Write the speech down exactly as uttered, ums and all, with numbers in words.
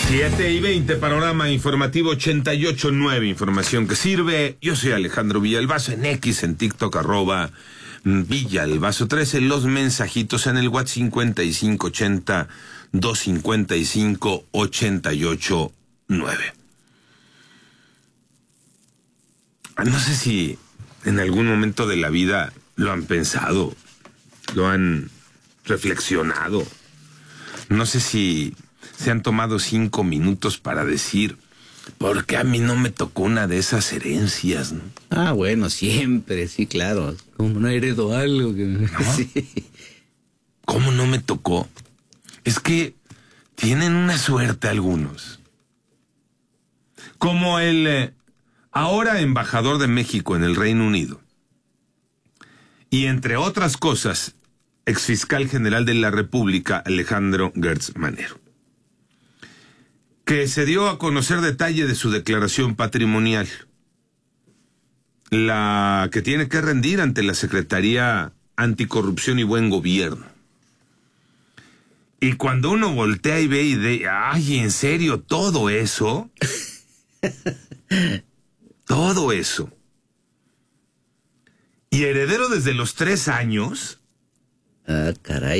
siete y veinte, panorama informativo ochenta y ocho punto nueve, información que sirve. Yo soy Alejandro Villalbazo, en X, en TikTok, arroba Villalbazo trece. Los mensajitos en el WhatsApp cincuenta y cinco ochenta, doscientos cincuenta y cinco, ochenta y ocho nueve. No sé si en algún momento de la vida lo han pensado, lo han reflexionado. No sé si se han tomado cinco minutos para decir, ¿por qué a mí no me tocó una de esas herencias, no? Ah, bueno, siempre, sí, claro. Como no heredo algo que... ¿No? Sí. ¿Cómo no me tocó? Es que tienen una suerte algunos. Como el eh, ahora embajador de México en el Reino Unido. Y entre otras cosas, exfiscal general de la República, Alejandro Gertz Manero, que se dio a conocer detalle de su declaración patrimonial, la que tiene que rendir ante la Secretaría Anticorrupción y Buen Gobierno. Y cuando uno voltea y ve y de, ay, ¿en serio todo eso? Todo eso. Y heredero desde los tres años. Ah, caray.